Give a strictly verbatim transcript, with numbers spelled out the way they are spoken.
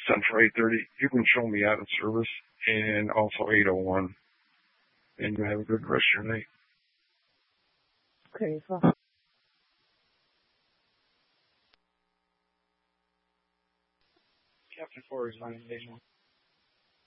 Central eight thirty. You can show me out of service, and also eight oh one. And you have a good rest of your night. Okay, so. Captain four is nine station.